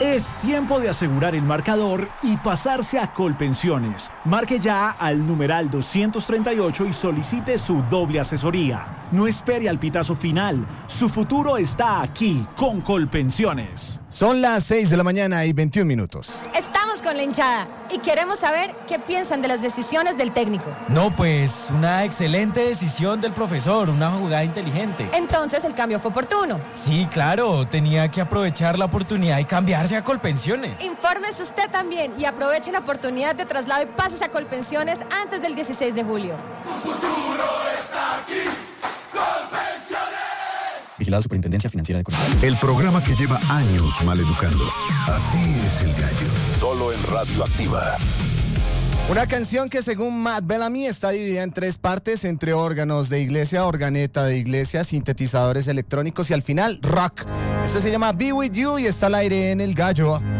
Es tiempo de asegurar el marcador y pasarse a Colpensiones. Marque ya al numeral 238 y solicite su doble asesoría. No espere al pitazo final. Su futuro está aquí con Colpensiones. Son las 6 de la mañana y 21 minutos. Estamos con la hinchada y queremos saber qué piensan de las decisiones del técnico. No, pues una excelente decisión del profesor, una jugada inteligente. Entonces el cambio fue oportuno. Sí, claro, tenía que aprovechar la oportunidad y cambiarse a Colpensiones. Infórmese usted también y aproveche la oportunidad de traslado y pases a Colpensiones antes del 16 de julio. Tu futuro está aquí. Colpensiones. Vigilada Superintendencia Financiera de Colombia. El programa que lleva años maleducando. Así es el gallo. Solo en Radio Activa. Una canción que según Matt Bellamy está dividida en 3 partes, entre órganos de iglesia, organeta de iglesia, sintetizadores electrónicos y al final rock. Esto se llama Be With You y está al aire en El Gallo.